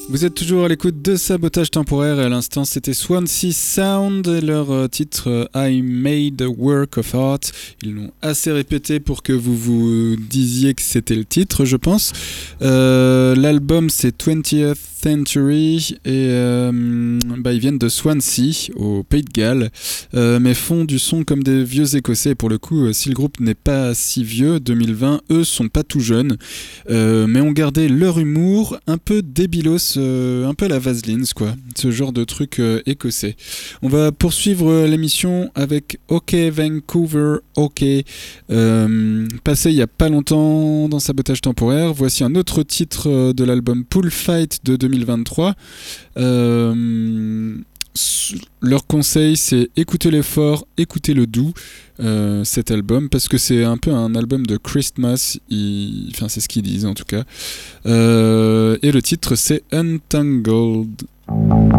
Vous êtes toujours à l'écoute de Sabotage Temporaire et à l'instant c'était Swansea Sound et leur titre I Made a Work of Art. Ils l'ont assez répété pour que vous vous disiez que c'était le titre, je pense. L'album c'est 20th Century et ils viennent de Swansea au Pays de Galles mais font du son comme des vieux écossais. Et pour le coup, si le groupe n'est pas si vieux, 2020, eux sont pas tout jeunes mais ont gardé leur humour un peu débilos, un peu à la Vaseline, quoi. Ce genre de truc écossais. On va poursuivre l'émission avec OK Vancouver OK, passé il y a pas longtemps dans Sabotage Temporaire. Voici un autre titre de l'album Pool Fight de 2023. Leur conseil, c'est écoutez le fort, écoutez le doux, cet album, parce que c'est un peu un album de Christmas, enfin c'est ce qu'ils disent en tout cas. Et le titre c'est Untangled.